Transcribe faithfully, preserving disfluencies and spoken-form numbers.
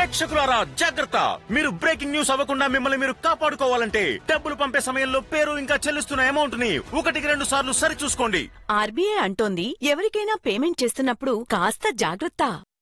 ప్రేక్షకులారా జాగ్రత్త, మీరు breaking news అవ్వకుండా మిమ్మల్ని మీరు కాపాడుకోవాలంటే డబ్బులు పంపే సమయంలో పేరు ఇంకా చెల్లిస్తున్న అమౌంట్ ని ఒకటికి రెండు సార్లు సరి చూసుకోండి. ఆర్బీఐ అంటోంది ఎవరికైనా పేమెంట్ చేస్తున్నప్పుడు కాస్త జాగ్రత్త.